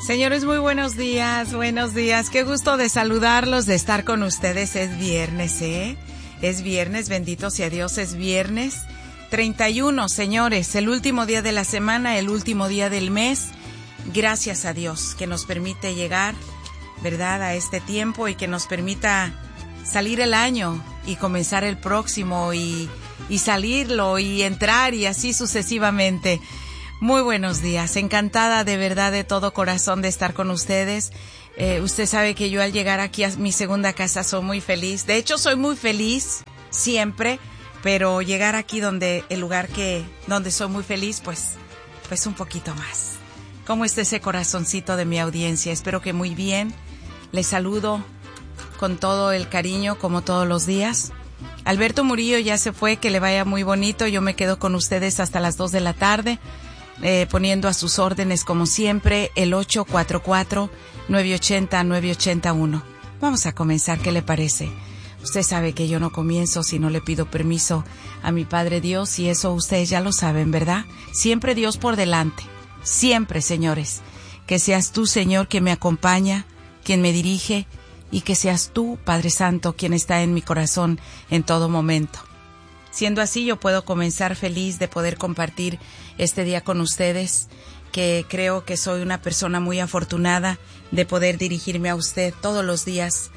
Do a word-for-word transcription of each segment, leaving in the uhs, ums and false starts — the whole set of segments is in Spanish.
Señores, muy buenos días, buenos días. Qué gusto de saludarlos, de estar con ustedes. Es viernes, ¿eh? Es viernes, bendito sea Dios, es viernes. treinta y uno, señores, el último día de la semana, el último día del mes. Gracias a Dios que nos permite llegar, ¿verdad?, a este tiempo y que nos permita salir el año y comenzar el próximo y, y salirlo y entrar y así sucesivamente. Muy buenos días, encantada de verdad de todo corazón de estar con ustedes. Eh, usted sabe que yo al llegar aquí a mi segunda casa soy muy feliz. De hecho, soy muy feliz siempre, pero llegar aquí donde el lugar que donde soy muy feliz, pues, pues un poquito más. ¿Cómo está ese corazoncito de mi audiencia? Espero que muy bien. Les saludo con todo el cariño, como todos los días. Alberto Murillo ya se fue, que le vaya muy bonito. Yo me quedo con ustedes hasta las dos de la tarde. Eh, poniendo a sus órdenes como siempre el ocho cuatro cuatro, nueve ocho cero, nueve ocho cero uno. Vamos a comenzar, ¿qué le parece? Usted sabe que yo no comienzo si no le pido permiso a mi Padre Dios, y eso ustedes ya lo saben, ¿verdad? Siempre Dios por delante, siempre, señores. Que seas tú, Señor, quien me acompaña, quien me dirige, y que seas tú, Padre Santo, quien está en mi corazón en todo momento. Siendo así, yo puedo comenzar feliz de poder compartir este día con ustedes, que creo que soy una persona muy afortunada de poder dirigirme a usted todos los días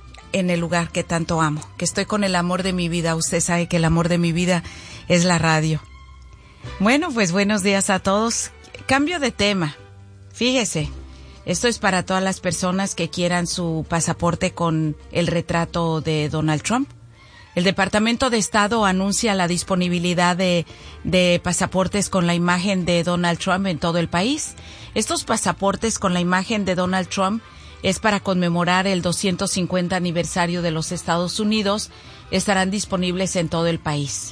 en el lugar que tanto amo, que estoy con el amor de mi vida. Usted sabe que el amor de mi vida es la radio. Bueno, pues buenos días a todos. Cambio de tema. Fíjese, esto es para todas las personas que quieran su pasaporte con el retrato de Donald Trump. El Departamento de Estado anuncia la disponibilidad de, de pasaportes con la imagen de Donald Trump en todo el país. Estos pasaportes con la imagen de Donald Trump es para conmemorar el doscientos cincuenta aniversario de los Estados Unidos. Estarán disponibles en todo el país.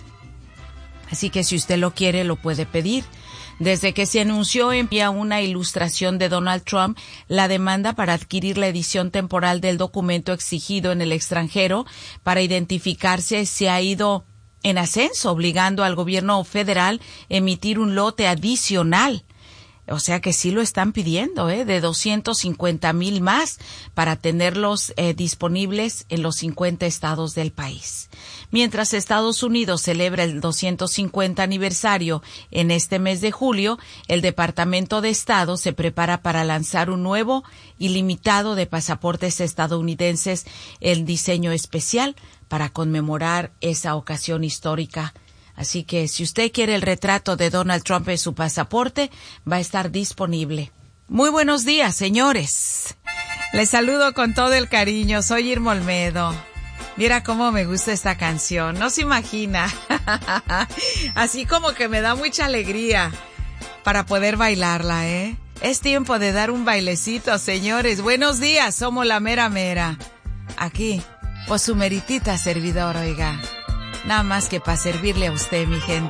Así que si usted lo quiere, lo puede pedir. Desde que se anunció envía una ilustración de Donald Trump, la demanda para adquirir la edición temporal del documento exigido en el extranjero para identificarse se ha ido en ascenso, obligando al gobierno federal a emitir un lote adicional. O sea que sí lo están pidiendo, ¿eh? De doscientos cincuenta mil más para tenerlos eh, disponibles en los cincuenta estados del país. Mientras Estados Unidos celebra el doscientos cincuenta aniversario en este mes de julio, el Departamento de Estado se prepara para lanzar un nuevo y limitado de pasaportes estadounidenses en diseño especial para conmemorar esa ocasión histórica. Así que si usted quiere el retrato de Donald Trump en su pasaporte, va a estar disponible. Muy buenos días, señores. Les saludo con todo el cariño. Soy Irma Olmedo. Mira cómo me gusta esta canción. No se imagina. Así como que me da mucha alegría para poder bailarla, ¿eh? Es tiempo de dar un bailecito, señores. Buenos días, somos la mera mera. Aquí, pues su meritita servidor, oiga. Nada más que para servirle a usted, mi gente.